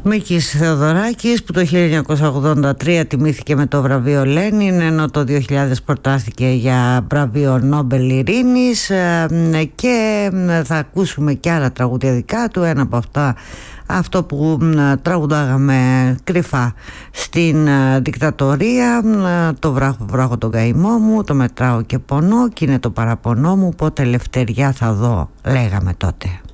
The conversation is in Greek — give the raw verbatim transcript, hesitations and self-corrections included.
Μίκης Θεοδωράκης, που το χίλια εννιακόσια ογδόντα τρία τιμήθηκε με το βραβείο Λένιν, ενώ το δύο χιλιάδες προτάθηκε για βραβείο Νόμπελ Ειρήνης, και θα ακούσουμε και άλλα τραγούδια δικά του. Ένα από αυτά, αυτό που τραγουδάγαμε κρυφά στην δικτατορία, το βράχο βράχο τον καημό μου, το μετράω και πονώ, κι είναι το παραπονό μου, πότε ελευθεριά θα δω, λέγαμε τότε.